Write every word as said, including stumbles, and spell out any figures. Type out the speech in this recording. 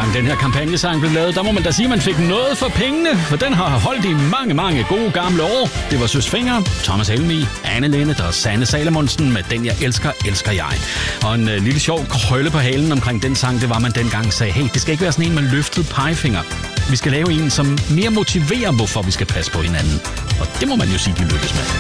dengang den her kampagnesang blev lavet, der må man da sige, at man fik noget for pengene, for den har holdt i mange, mange gode gamle år. Det var Søs Fenger, Thomas Helmig, Anne Linnet og Sanne Salomonsen med Den Jeg Elsker, Elsker Jeg. Og en uh, lille sjov krølle på halen omkring den sang, det var, man dengang sagde, hey, det skal ikke være sådan en med løftet pegefinger. Vi skal lave en, som mere motiverer, hvorfor vi skal passe på hinanden. Og det må man jo sige, de lykkes med.